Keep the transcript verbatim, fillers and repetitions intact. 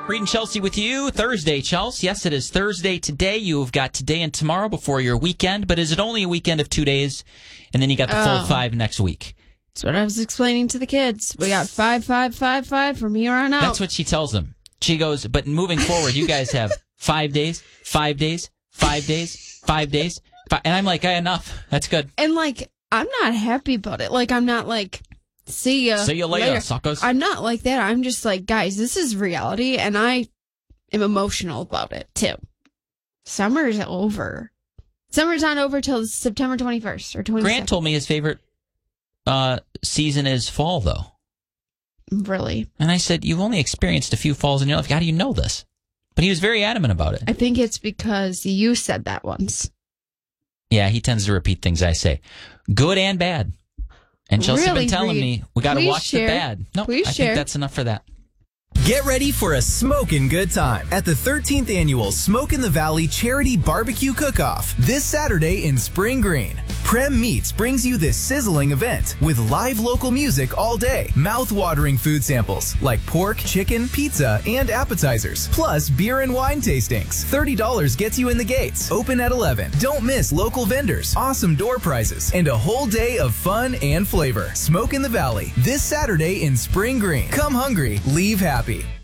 Reed and Chelsea with you. Thursday, Chelsea. Yes, it is Thursday today. You've got today and tomorrow before your weekend, but is it only a weekend of two days? And then you got the full Oh. five next week. That's what I was explaining to the kids. We got five, five, five, five from here on out. That's what she tells them. She goes, but moving forward, you guys have five days, five days, five days, five days. Five, and I'm like, hey, enough. That's good. And, like, I'm not happy about it. Like, I'm not like, see ya. See you later, suckers. I'm not like that. I'm just like, guys, this is reality, and I am emotional about it, too. Summer's over. Summer's not over till September twenty-first or twenty-second. Grant told me his favorite uh, season is fall, though. Really? And I said, you've only experienced a few falls in your life. How do you know this? But he was very adamant about it. I think it's because you said that once. Yeah, he tends to repeat things I say. Good and bad. And Chelsea's Really, been telling Reed? me, we got to Please watch share. the bad. No, Please I share. think that's enough for that. Get ready for a smokin' good time at the thirteenth Annual Smoke in the Valley Charity Barbecue Cook-Off this Saturday in Spring Green. Prem Meats brings you this sizzling event with live local music all day, mouth-watering food samples like pork, chicken, pizza, and appetizers, plus beer and wine tastings. thirty dollars gets you in the gates. Open at eleven. Don't miss local vendors, awesome door prizes, and a whole day of fun and flavor. Smoke in the Valley this Saturday in Spring Green. Come hungry, leave happy.